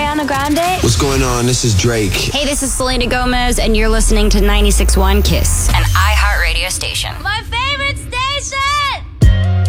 Ariana Grande. What's going on? This is Drake. Hey, this is Selena Gomez, and you're listening to 96.1 KISS, an iHeartRadio station. My favorite.